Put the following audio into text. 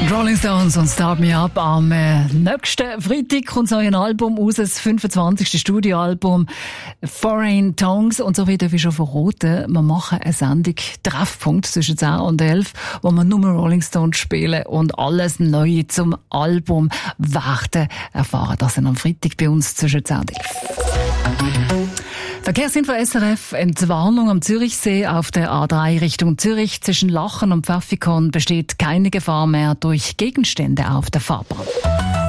Rolling Stones und Start Me Up am nächsten Freitag kommt so ein Album raus, das 25. Studioalbum Foreign Tongues. Und so wie darf ich schon verraten, wir machen eine Sendung Treffpunkt zwischen 10 und 11, wo wir nur Rolling Stones spielen und alles Neue zum Album werden erfahren. Das sind am Freitag bei uns zwischen 10 und 11. Verkehrsinfo SRF, Entwarnung am Zürichsee auf der A3 Richtung Zürich. Zwischen Lachen und Pfäffikon besteht keine Gefahr mehr durch Gegenstände auf der Fahrbahn.